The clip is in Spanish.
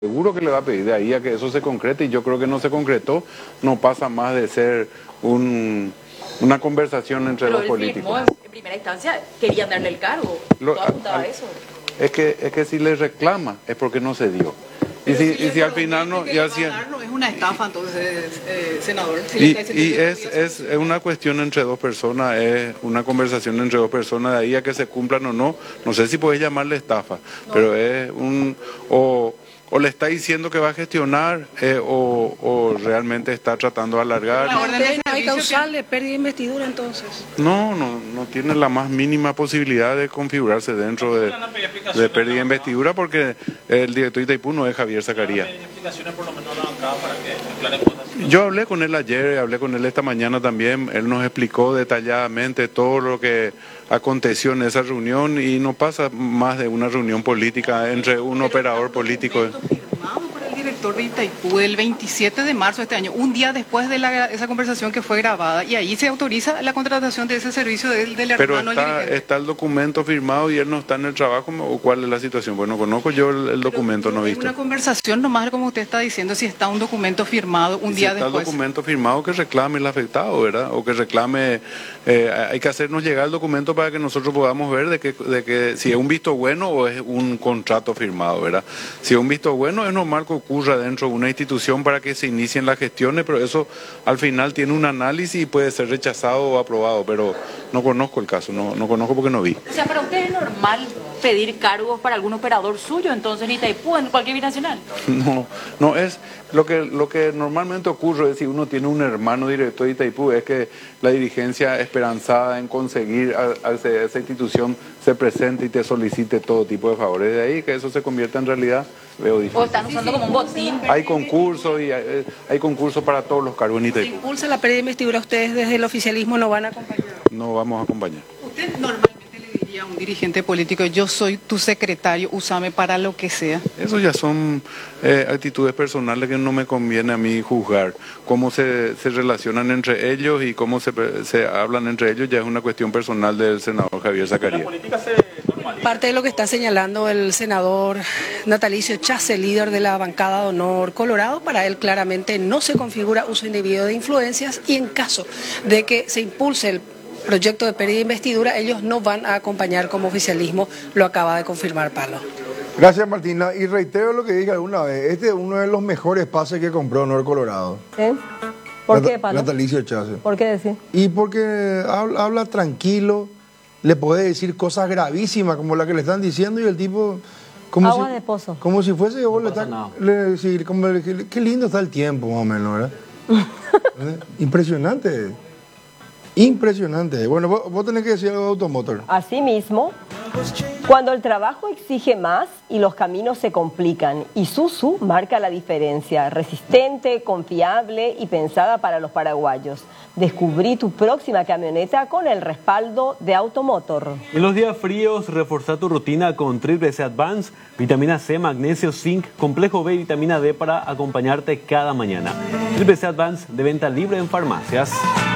Seguro que le va a pedir de ahí a que eso se concrete, y yo creo que no se concretó, no pasa más de ser una conversación entre Pero dos él políticos. firmó en primera instancia, querían darle el cargo. Todo apuntaba a eso. Es que si le reclama es porque no se dio. Y si al final no... Es una estafa, entonces, senador. Es una cuestión entre dos personas, es una conversación entre dos personas, de ahí a que se cumplan o no. No sé si puedes llamarle estafa, no. Pero es o le está diciendo que va a gestionar o realmente está tratando de alargar. ¿No hay causal de pérdida de investidura entonces? No tiene la más mínima posibilidad de configurarse dentro de pérdida de investidura, porque el director de Itaipú no es Javier Zacarías. Yo hablé con él ayer, hablé con él esta mañana también, él nos explicó detalladamente todo lo que aconteció en esa reunión, y no pasa más de una reunión política entre un operador político. Firmado por el director de Itaipú el 27 de marzo de este año, un día después de esa conversación que fue grabada, y ahí se autoriza la contratación de ese servicio del hermano del dirigente. Pero está el documento firmado y él no está en el trabajo, ¿o cuál es la situación? Bueno, conozco yo el documento, no he visto. Es una conversación nomás, como usted está diciendo, si está un documento firmado un día después. Si está el documento firmado, que reclame el afectado, ¿verdad? O que reclame, hay que hacernos llegar el documento para que nosotros podamos ver de que si es un visto bueno o es un contrato firmado, ¿verdad? Si es un visto bueno, es normal que ocurra dentro de una institución para que se inicien las gestiones, pero eso al final tiene un análisis y puede ser rechazado o aprobado, pero no conozco el caso, no conozco porque no vi. O sea, ¿para usted es normal pedir cargos para algún operador suyo entonces en Itaipú, en cualquier binacional? No es lo que normalmente ocurre. Es si uno tiene un hermano director de Itaipú, es que la dirigencia esperanzada en conseguir a esa institución se presente y te solicite todo tipo de favores. De ahí que eso se convierta en realidad, veo difícil. O están usando como un botín. Hay concursos y hay concursos para todos los cargos en Itaipú. ¿Se impulsa la pérdida de investidura? ¿Ustedes desde el oficialismo no van a acompañar? No vamos a acompañar. ¿Usted normalmente le diría a un dirigente político, yo soy tu secretario, úsame para lo que sea? Eso ya son actitudes personales que no me conviene a mí juzgar. Cómo se relacionan entre ellos y cómo se hablan entre ellos ya es una cuestión personal del senador Javier Zacarías. Parte de lo que está señalando el senador Natalicio Chase, líder de la bancada de Honor Colorado, para él claramente no se configura uso indebido de influencias, y en caso de que se impulse el proyecto de pérdida de investidura, ellos no van a acompañar como oficialismo, lo acaba de confirmar Palo. Gracias, Martina, y reitero lo que dije alguna vez, este es uno de los mejores pases que compró Honor Colorado. ¿Eh? ¿Por qué, Palo? Natalicio Chase. ¿Por qué decir? Y porque habla tranquilo, le puede decir cosas gravísimas como la que le están diciendo, y el tipo... Agua de pozo. Como si fuese que vos qué lindo está el tiempo, más o menos, ¿verdad? Impresionante. Impresionante. Bueno, vos tenés que decir algo de Automotor. Asimismo, cuando el trabajo exige más y los caminos se complican, Isuzu marca la diferencia. Resistente, confiable y pensada para los paraguayos. Descubrí tu próxima camioneta con el respaldo de Automotor. En los días fríos, reforza tu rutina con Triple C Advance, vitamina C, magnesio, zinc, complejo B y vitamina D para acompañarte cada mañana. Triple C Advance, de venta libre en farmacias.